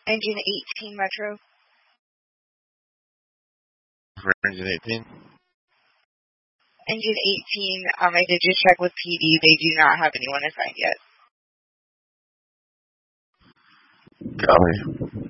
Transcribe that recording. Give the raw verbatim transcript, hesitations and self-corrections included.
Engine eighteen Metro. For engine eighteen? Engine eighteen, um, I did just check with P D. They do not have anyone assigned yet. Golly.